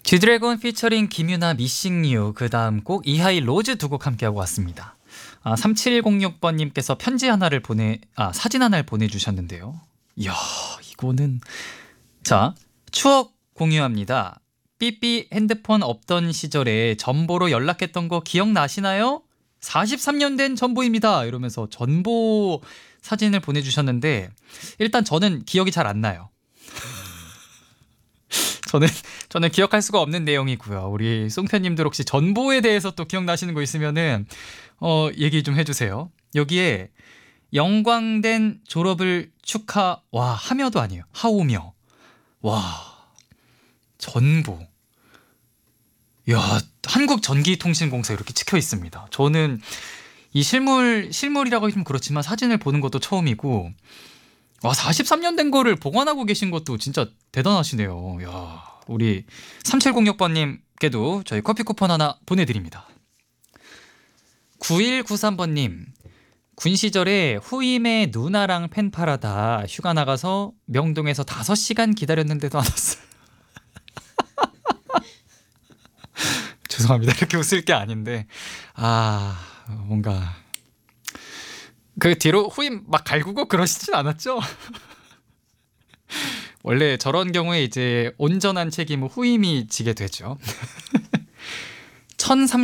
G드래곤 피처링 김유나 미싱 유, 그 다음 곡 이하이 로즈 두 곡 함께하고 왔습니다. 3706번님께서 사진 하나를 보내주셨는데요. 이야, 이거는 자, 추억 공유합니다. 삐삐 핸드폰 없던 시절에 전보로 연락했던 거 기억나시나요? 43년 된 전보입니다. 이러면서 전보 사진을 보내주셨는데 일단 저는 기억이 잘 안 나요. 저는 기억할 수가 없는 내용이고요. 우리 송편님들 혹시 전보에 대해서 또 기억나시는 거 있으면은 얘기 좀 해주세요. 여기에 영광된 졸업을 하며도 아니에요. 하오며. 와, 전보. 야, 한국전기통신공사 이렇게 찍혀 있습니다. 저는 이 실물이라고 하기 좀 그렇지만 사진을 보는 것도 처음이고, 와, 43년 된 거를 보관하고 계신 것도 진짜 대단하시네요. 야, 우리 3706번님께도 저희 커피 쿠폰 하나 보내드립니다. 9193번님, 군 시절에 후임의 누나랑 펜팔하다 휴가 나가서 명동에서 5시간 기다렸는데도 안 왔어요. 죄송합니다. 이렇게 웃을 게 아닌데 뭔가 그 뒤로 후임 막 갈구고 그러시진 않았죠? 원래 저런 경우에 이제 온전한 책임은 후임이 지게 되죠.